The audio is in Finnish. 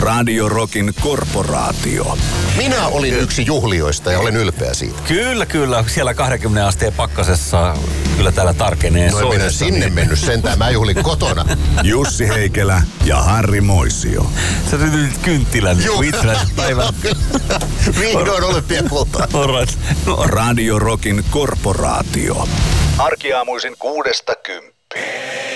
Radio Rockin korporaatio. Minä olin yksi juhlioista ja olen ylpeä siitä. Kyllä. Siellä 20 asteen pakkasessa kyllä täällä tarkenee. No en minä sinne mennyt sentään, mä juhlin kotona. Jussi Heikelä ja Harri Moisio. Sä ryhdyt kynttilän itsenäisen päivän. Vihdoin olympiakultaa. No. Radio Rockin korporaatio. Arkiaamuisin 6–10.